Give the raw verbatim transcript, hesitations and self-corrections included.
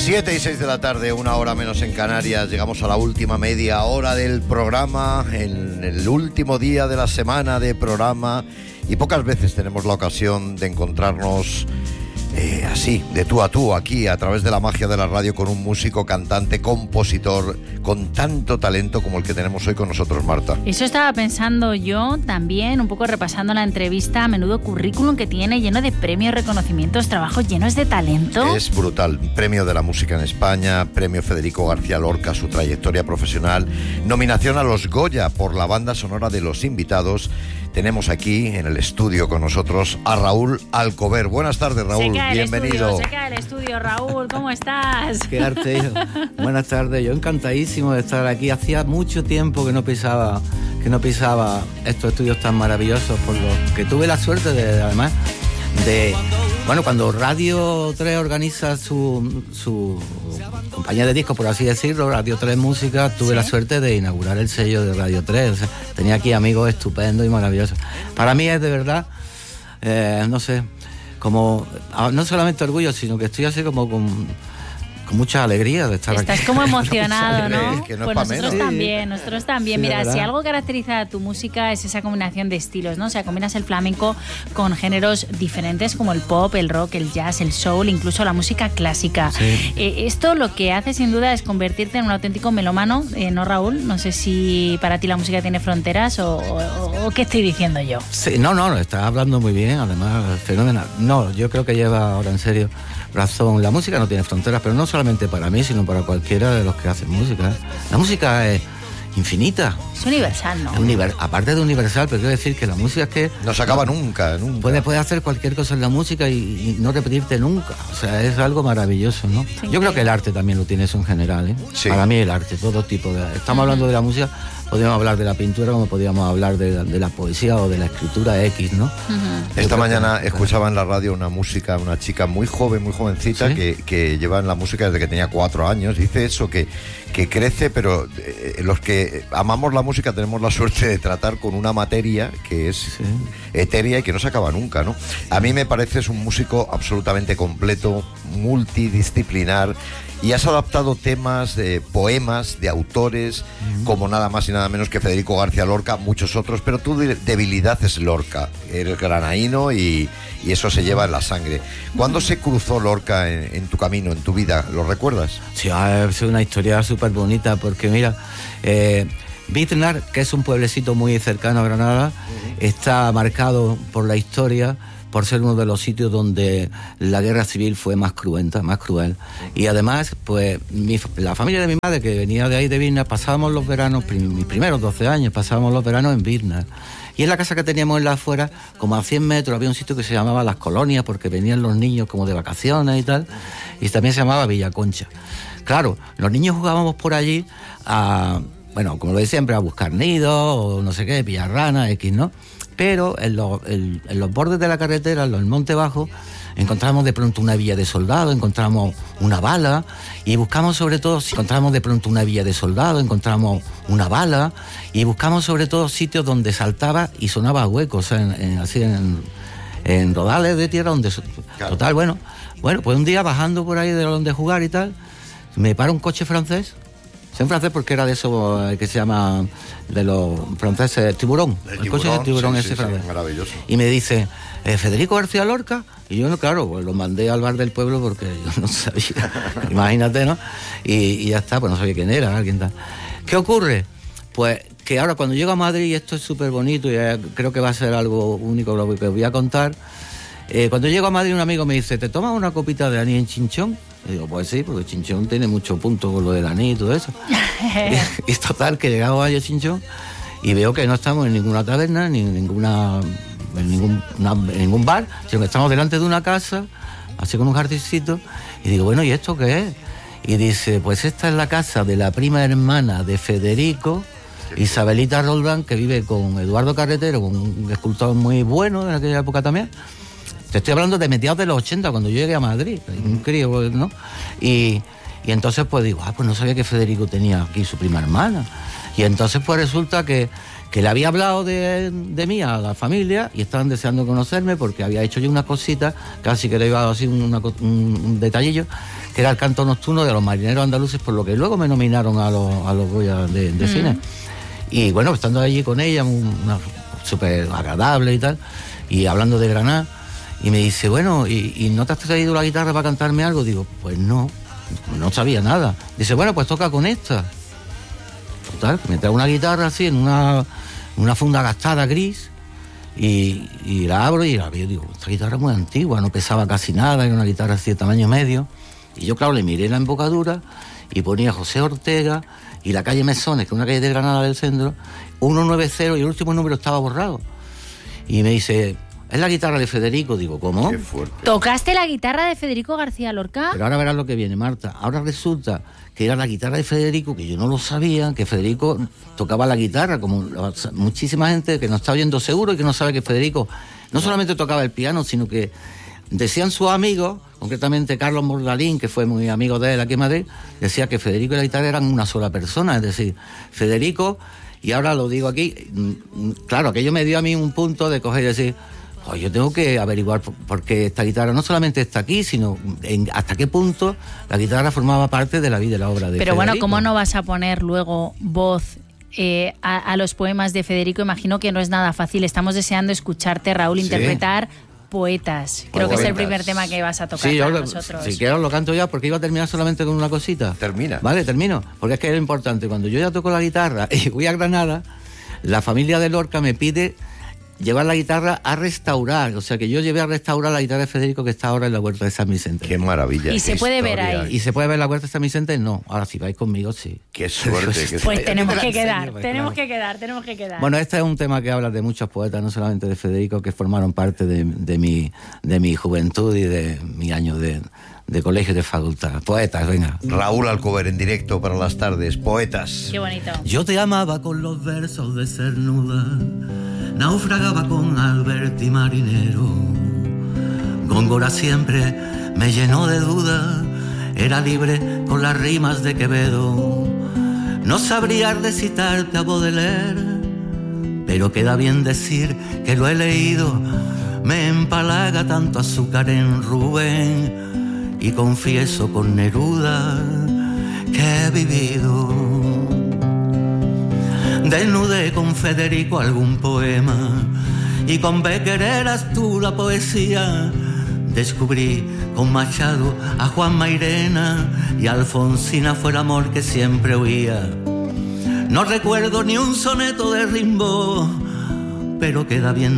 Siete y seis de la tarde, una hora menos en Canarias. Llegamos a la última media hora del programa, en el último día de la semana de programa, y pocas veces tenemos la ocasión de encontrarnos eh, así, de tú a tú, aquí, a través de la magia de la radio, con un músico, cantante, compositor, con tanto talento como el que tenemos hoy con nosotros, Marta. Eso estaba pensando yo también, un poco repasando la entrevista, menudo currículum que tiene, lleno de premios, reconocimientos, trabajos llenos de talento. Es brutal. Premio de la música en España, premio Federico García Lorca, su trayectoria profesional, nominación a los Goya por la banda sonora de Los Invitados. Tenemos aquí en el estudio con nosotros a Raúl Alcover. Buenas tardes, Raúl. Bienvenido. Estudio, se cae el estudio, Raúl. ¿Cómo estás? Qué arte, hijo. Buenas tardes. Yo encantadísimo de estar aquí. Hacía mucho tiempo que no pisaba, que no pisaba estos estudios tan maravillosos, por los que tuve la suerte de, además, de... Bueno, cuando Radio tres organiza su, su compañía de discos, por así decirlo, Radio tres Música, tuve ¿Sí? la suerte de inaugurar el sello de Radio tres. O sea, tenía aquí amigos estupendos y maravillosos. Para mí es de verdad, eh, no sé, como, no solamente orgullo, sino que estoy así como con... con mucha alegría de estar Estás aquí. Estás como emocionado, ¿no? Es que no pues es nosotros menos. también, nosotros también. Sí, Mira, ¿verdad? si algo caracteriza a tu música es esa combinación de estilos, ¿no? O sea, combinas el flamenco con géneros diferentes como el pop, el rock, el jazz, el soul, incluso la música clásica. Sí. Eh, esto lo que hace sin duda es convertirte en un auténtico melómano, eh, ¿no, Raúl? No sé si para ti la música tiene fronteras o, o, o qué estoy diciendo yo. Sí, no, no, estás hablando muy bien, además, fenomenal. No, yo creo que lleva ahora en serio razón. La música no tiene fronteras, pero no solamente para mí, sino para cualquiera de los que hacen música. La música es infinita. Es universal, ¿no? Es univer- aparte de universal, pero quiero decir que la música es que... No se acaba nunca, nunca. Puedes, puedes hacer cualquier cosa en la música y, y no repetirte nunca. O sea, es algo maravilloso, ¿no? Sí, Yo creo sí. que el arte también lo tiene eso en general, ¿eh? Sí. Para mí el arte, todo tipo de... Estamos hablando de la música, podríamos hablar de la pintura como podríamos hablar de, de la poesía o de la escritura X, ¿no? Uh-huh. Esta mañana que- escuchaba en la radio una música, una chica muy joven, muy jovencita, ¿Sí? que, que lleva en la música desde que tenía cuatro años. Dice eso, que, que crece, pero eh, los que amamos la música tenemos la suerte de tratar con una materia que es Sí. etérea y que no se acaba nunca, ¿no? A mí me pareces un músico absolutamente completo, multidisciplinar, y has adaptado temas de poemas de autores uh-huh. como nada más y nada menos que Federico García Lorca, muchos otros, pero tu debilidad es Lorca, eres granaíno y, y eso se lleva en la sangre. ¿Cuándo se cruzó Lorca en, en tu camino, en tu vida? ¿Lo recuerdas? Sí, es una historia súper bonita porque mira, eh, Biznar, que es un pueblecito muy cercano a Granada, uh-huh. está marcado por la historia por ser uno de los sitios donde la guerra civil fue más cruenta, más cruel. Y además, pues mi, la familia de mi madre, que venía de ahí de Biznar, pasábamos los veranos, prim, mis primeros doce años, pasábamos los veranos en Biznar. Y en la casa que teníamos en la afuera, como a cien metros, había un sitio que se llamaba Las Colonias, porque venían los niños como de vacaciones y tal, y también se llamaba Villaconcha. Claro, los niños jugábamos por allí a, bueno, como lo de siempre, a buscar nidos, o no sé qué, pillar ranas, X, ¿no? Pero en los, en, en los bordes de la carretera, en el monte bajo, encontramos de pronto una villa de soldados, encontramos una bala, y buscamos sobre todo, si encontramos de pronto una villa de soldados, encontramos una bala, y buscamos sobre todo sitios donde saltaba y sonaba huecos, en, en, así en, en rodales de tierra, donde... Claro. Total, bueno, bueno, pues un día bajando por ahí de donde jugar y tal, me para un coche francés, en francés porque era de eso eh, que se llama, de los franceses, tiburón. El, el tiburón, coche de tiburón sí, ese sí, francés. Sí, maravilloso. Y me dice, eh, Federico García Lorca. Y yo, no, claro, pues lo mandé al bar del pueblo porque yo no sabía. Imagínate, ¿no? Y, y ya está, pues no sabía quién era, alguien tal. ¿Qué ocurre? Pues que ahora cuando llego a Madrid, y esto es súper bonito, y eh, creo que va a ser algo único lo que voy a contar. Eh, cuando llego a Madrid, un amigo me dice, ¿te tomas una copita de anís en Chinchón? Y digo, pues sí, porque Chinchón tiene mucho punto con lo del anís y todo eso. y, y total, que llegamos a Chinchón y veo que no estamos en ninguna taberna, ni en ninguna, en ningún, una, en ningún bar, sino que estamos delante de una casa, así con un jardincito, y digo, bueno, ¿y esto qué es? Y dice, pues esta es la casa de la prima hermana de Federico, Isabelita Roldán, que vive con Eduardo Carretero, con un escultor muy bueno en aquella época también. Te estoy hablando de mediados de los ochenta, cuando yo llegué a Madrid, un crío, ¿no? Y, y entonces pues digo, ah, pues no sabía que Federico tenía aquí su prima hermana. Y entonces pues resulta que, que le había hablado de, de mí a la familia y estaban deseando conocerme porque había hecho yo unas cositas, casi que le iba a decir una, un, un detallillo, que era el canto nocturno de los marineros andaluces, por lo que luego me nominaron a los, a los Goya de, de mm. cine. Y bueno, estando allí con ella, una súper agradable y tal, y hablando de Granada, y me dice, bueno, ¿y, ¿y no te has traído la guitarra para cantarme algo? Digo, pues no, no sabía nada. Dice, bueno, pues toca con esta. Total, me trae una guitarra así, en una, una funda gastada gris, y, y la abro y la veo, digo, esta guitarra es muy antigua, no pesaba casi nada, era una guitarra así de tamaño medio. Y yo, claro, le miré la embocadura y ponía José Ortega y la calle Mesones, que es una calle de Granada del centro, ciento noventa, y el último número estaba borrado. Y me dice, ¿es la guitarra de Federico? Digo, ¿cómo? Qué fuerte. ¿Tocaste la guitarra de Federico García Lorca? Pero ahora verás lo que viene, Marta. Ahora resulta que era la guitarra de Federico, que yo no lo sabía, que Federico tocaba la guitarra, como muchísima gente que no está oyendo seguro y que no sabe que Federico no solamente tocaba el piano, sino que decían sus amigos, concretamente Carlos Mordalín, que fue muy amigo de él aquí en Madrid, decía que Federico y la guitarra eran una sola persona, es decir, Federico, y ahora lo digo aquí, claro, aquello me dio a mí un punto de coger y decir, oh, yo tengo que averiguar por, por qué esta guitarra no solamente está aquí, sino en, hasta qué punto la guitarra formaba parte de la vida y de la obra de Pero Federico. Bueno, ¿cómo no vas a poner luego voz eh, a, a los poemas de Federico? Imagino que no es nada fácil. Estamos deseando escucharte, Raúl, ¿sí? Interpretar Poetas. Creo Poetas. Que es el primer tema que vas a tocar sí, para lo, nosotros. Si quieres lo canto ya, porque iba a terminar solamente con una cosita. Termina. Vale, termino. Porque es que es importante. Cuando yo ya toco la guitarra y voy a Granada, la familia de Lorca me pide llevar la guitarra a restaurar, o sea que yo llevé a restaurar la guitarra de Federico, que está ahora en la Huerta de San Vicente. Qué maravilla. Y se puede ver ahí. ¿Y se puede ver la Huerta de San Vicente? No. Ahora si vais conmigo, sí. Qué suerte. que pues tenemos que quedar, pues, tenemos claro. que quedar, tenemos que quedar. Bueno, este es un tema que habla de muchos poetas, no solamente de Federico, que formaron parte de, de, mi, de mi juventud y de mi año de, de colegio y de facultad. Poetas, venga. Raúl Alcover en directo para las tardes. Poetas. Qué bonito. Yo te amaba con los versos de Cernuda, naufragaba con Alberti Marinero. Góngora siempre me llenó de duda, era libre con las rimas de Quevedo. No sabría recitarte a Baudelaire, pero queda bien decir que lo he leído. Me empalaga tanto azúcar en Rubén, y confieso con Neruda que he vivido. Desnudé con Federico algún poema, y con Becker eras tú la poesía. Descubrí con Machado a Juan Mairena, y Alfonsina fue el amor que siempre oía. No recuerdo ni un soneto de Rimbaud, pero queda bien